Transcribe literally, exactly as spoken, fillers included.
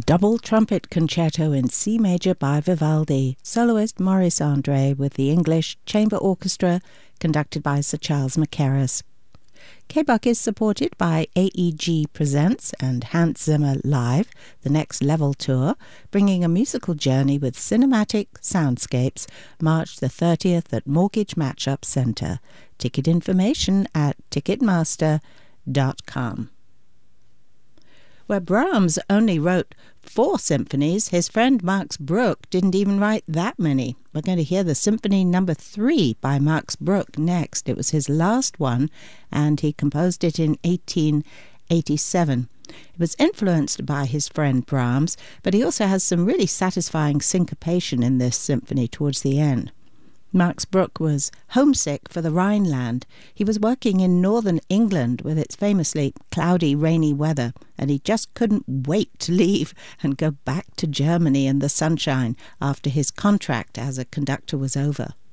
Double Trumpet Concerto in C Major by Vivaldi, soloist Maurice Andre with the English Chamber Orchestra, conducted by Sir Charles Mackerras. K B U C is supported by A E G Presents and Hans Zimmer Live, the Next Level Tour, bringing a musical journey with cinematic soundscapes, March the thirtieth at Mortgage Matchup Centre. Ticket information at ticketmaster dot com. Where Brahms only wrote four symphonies, his friend Max Bruch didn't even write that many. We're going to hear the Symphony Number Three by Max Bruch next. It was his last one, and he composed it in eighteen eighty-seven. It was influenced by his friend Brahms, but he also has some really satisfying syncopation in this symphony towards the end. Max Bruch was homesick for the Rhineland. He was working in northern England with its famously cloudy, rainy weather, and he just couldn't wait to leave and go back to Germany and the sunshine after his contract as a conductor was over.